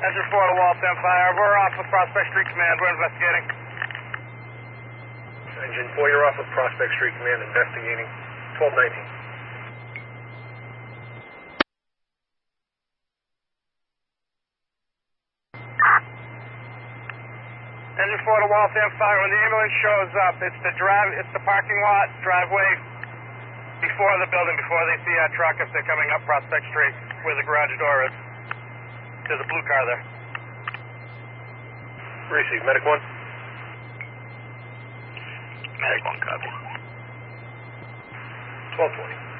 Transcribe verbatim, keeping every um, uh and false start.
Engine four to Waltham Fire. We're off with Prospect Street Command. We're investigating. Engine four, you're off with Prospect Street Command, investigating. twelve nineteen. Engine four to Waltham Fire. When the ambulance shows up, it's the drive. It's the parking lot driveway before the building, before they see our truck if they're coming up Prospect Street, where the garage door is. There's a blue car there. Receive. Medic one. Medic one, copy. twelve twenty.